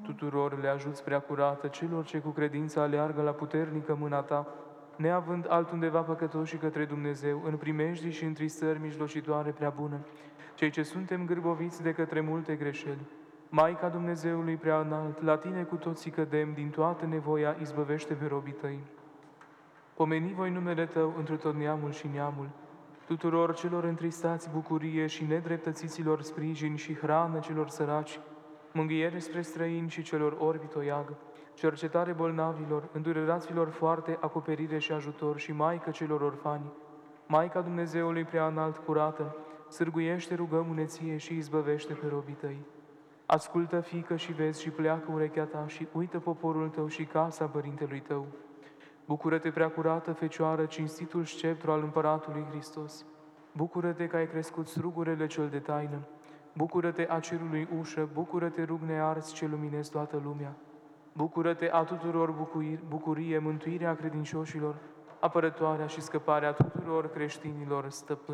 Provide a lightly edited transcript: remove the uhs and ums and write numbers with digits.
Tuturor le ajuți prea curată, celor ce cu credință aleargă la puternică mâna Ta, neavând altundeva păcătoși către Dumnezeu, în primejdii și întristări mijlocitoare prea bună, cei ce suntem gârboviți de către multe greșeli. Maica Dumnezeului prea înalt, la Tine cu toții cădem, din toată nevoia izbăvește pe robii Tăi. Pomeni voi numele Tău întru tot neamul și neamul, tuturor celor întristați bucurie și nedreptățiților sprijin și hrană celor săraci, mângâiere spre străini și celor orbi toiagă, cercetare bolnavilor, îndureraților foarte, acoperire și ajutor și Maică celor orfani. Maica Dumnezeului prea înalt curată, sârguiește rugămune Ție și izbăvește pe robii Tăi. Ascultă, fiică, și vezi și pleacă urechea Ta și uită poporul Tău și casa Părintelui Tău. Bucură-te, prea curată Fecioară, cinstitul sceptru al Împăratului Hristos. Bucură-te că ai crescut strugurele cel de taină. Bucură-te a cerului ușă, bucură-te rug nearți ce luminezi toată lumea. Bucură-te a tuturor bucurie, mântuirea credincioșilor, apărătoarea și scăparea tuturor creștinilor, stăpân.